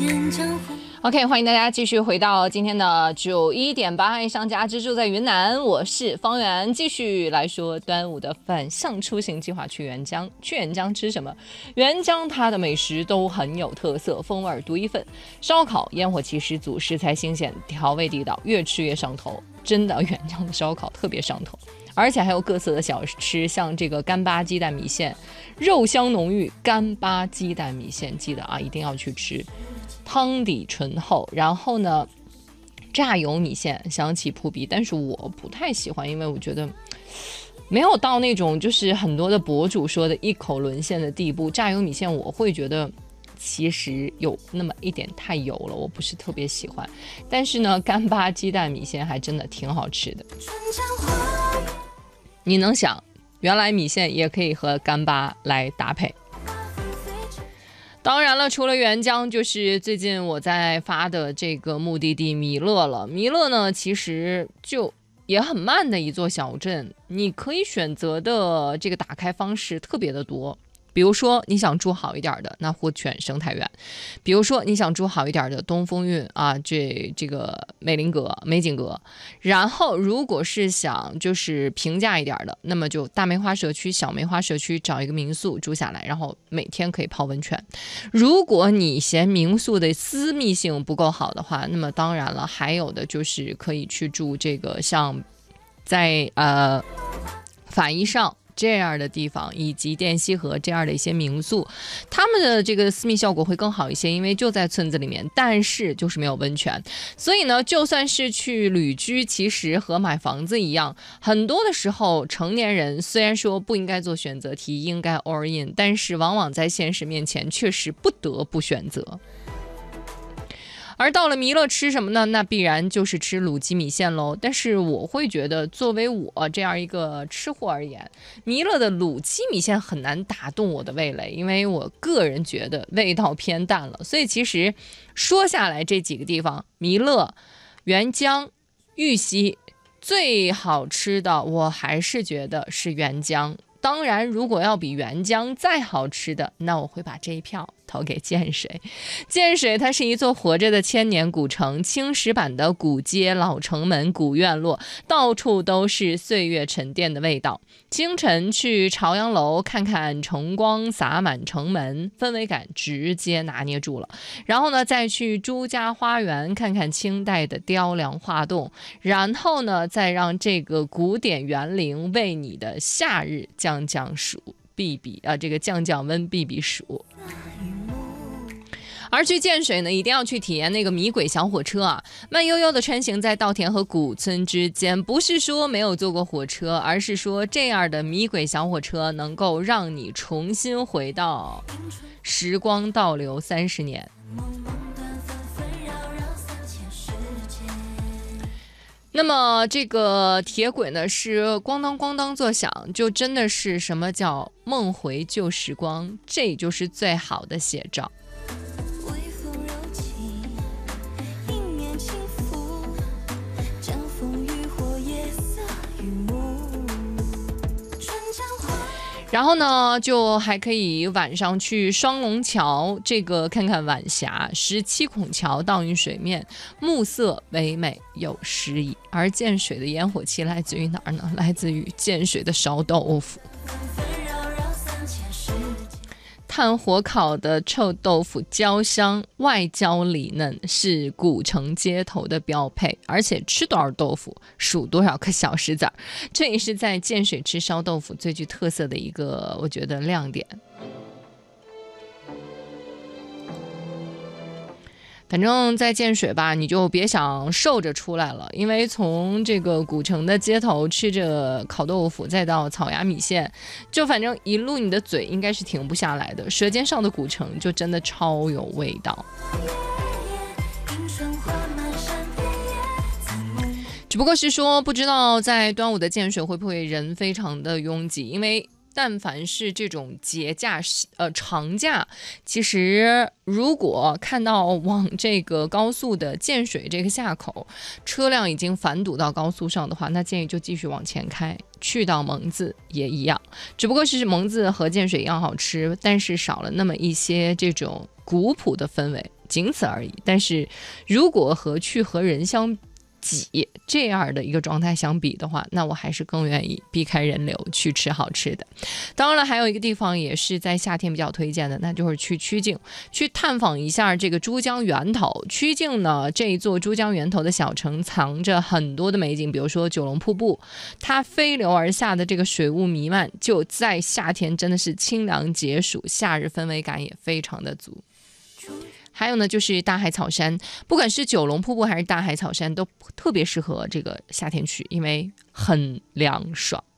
OK， 欢迎大家继续回到今天的91.8爱上家之住在云南，我是方圆，继续来说端午的反向出行计划去沅江。去沅江吃什么？沅江它的美食都很有特色，风味独一份。烧烤烟火气十足，食材新鲜，调味地道，越吃越上头。真的，沅江的烧烤特别上头，而且还有各色的小吃，像这个干巴鸡蛋米线，肉香浓郁，干巴鸡蛋米线，记得啊，一定要去吃。汤底醇厚，然后呢，炸油米线香气扑鼻，但是我不太喜欢，因为我觉得没有到那种就是很多的博主说的一口沦陷的地步。炸油米线我会觉得其实有那么一点太油了，我不是特别喜欢。但是呢，干巴鸡蛋米线还真的挺好吃的。你能想，原来米线也可以和干巴来搭配。当然了，除了沅江，就是最近我在发的这个目的地弥勒了。弥勒呢，其实就也很慢的一座小镇，你可以选择的这个打开方式特别的多。比如说你想住好一点的，那霍泉生态园；比如说你想住好一点的东风韵啊，这个美林阁、美景阁。然后如果是想就是平价一点的，那么就大梅花社区、小梅花社区找一个民宿住下来，然后每天可以泡温泉。如果你嫌民宿的私密性不够好的话，那么当然了，还有的就是可以去住这个像在法医上这样的地方，以及滇西河这样的一些民宿，他们的这个私密效果会更好一些，因为就在村子里面，但是就是没有温泉。所以呢，就算是去旅居，其实和买房子一样，很多的时候成年人虽然说不应该做选择题，应该 all in， 但是往往在现实面前确实不得不选择。而到了弥勒吃什么呢？那必然就是吃卤鸡米线喽。但是我会觉得，作为我这样一个吃货而言，弥勒的卤鸡米线很难打动我的味蕾，因为我个人觉得味道偏淡了。所以其实说下来，这几个地方，弥勒、沅江、玉溪，最好吃的我还是觉得是沅江。当然，如果要比沅江再好吃的，那我会把这一票投给建水。建水它是一座活着的千年古城，青石板的古街、老城门、古院落，到处都是岁月沉淀的味道。清晨去朝阳楼看看晨光洒满城门，氛围感直接拿捏住了。然后呢，再去朱家花园看看清代的雕梁画栋，然后呢，再让这个古典园林为你的夏日降降暑避避这个降降温避避暑。而去建水呢，一定要去体验那个米轨小火车啊，慢悠悠的穿行在稻田和古村之间。不是说没有坐过火车，而是说这样的米轨小火车能够让你重新回到时光倒流30年。那么这个铁轨呢是咣当咣当作响，就真的是什么叫梦回旧时光，这就是最好的写照。然后呢，就还可以晚上去双龙桥，这个看看晚霞，17孔桥倒映水面，暮色唯美有诗意。而建水的烟火气来自于哪儿呢？来自于建水的烧豆腐。炭火烤的臭豆腐焦香，外焦里嫩，是古城街头的标配。而且吃多少豆腐数多少颗小石子儿，这也是在建水吃烧豆腐最具特色的一个我觉得亮点。反正在建水吧，你就别想瘦着出来了，因为从这个古城的街头吃着烤豆腐，再到草芽米线，就反正一路你的嘴应该是停不下来的。舌尖上的古城就真的超有味道。只不过是说，不知道在端午的建水会不会人非常的拥挤，因为但凡是这种节假长假，其实如果看到往这个高速的建水这个下口车辆已经反堵到高速上的话，那建议就继续往前开，去到蒙自也一样，只不过是蒙自和建水一样好吃，但是少了那么一些这种古朴的氛围。 仅此而已。但是如果和去和人相挤这样的一个状态相比的话，那我还是更愿意避开人流去吃好吃的。当然了，还有一个地方也是在夏天比较推荐的，那就是去曲靖，去探访一下这个珠江源头。曲靖呢，这一座珠江源头的小城藏着很多的美景，比如说九龙瀑布，它飞流而下的这个水雾弥漫，就在夏天真的是清凉解暑，夏日氛围感也非常的足。还有呢，就是大海草山，不管是九龙瀑布还是大海草山，都特别适合这个夏天去，因为很凉爽。